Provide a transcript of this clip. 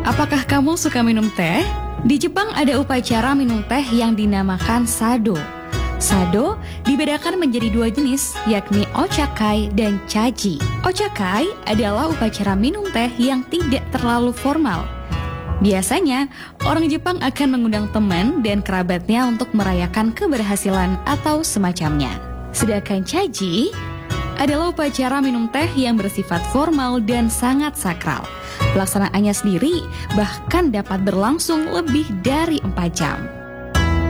Apakah kamu suka minum teh? Di Jepang ada upacara minum teh yang dinamakan sado. Sado dibedakan menjadi dua jenis, yakni ochakai dan chaji. Ochakai adalah upacara minum teh yang tidak terlalu formal. Biasanya, orang Jepang akan mengundang teman dan kerabatnya untuk merayakan keberhasilan atau semacamnya. Sedangkan chaji adalah upacara minum teh yang bersifat formal dan sangat sakral. Pelaksanaannya sendiri bahkan dapat berlangsung lebih dari 4 jam.